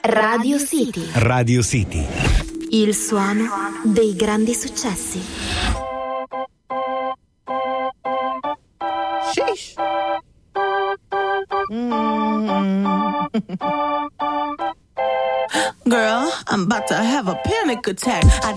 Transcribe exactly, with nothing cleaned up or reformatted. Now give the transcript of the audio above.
Radio City. Radio City. Il suono dei grandi successi. Sheesh. Mm. Girl, I'm about to have a panic attack. I